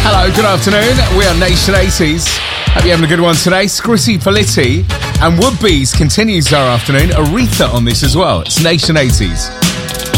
Hello, good afternoon. We are Nation 80s. Hope you're having a good one today. Scritti Politti and Woodbees continues our afternoon. Aretha on this as well. It's Nation 80s.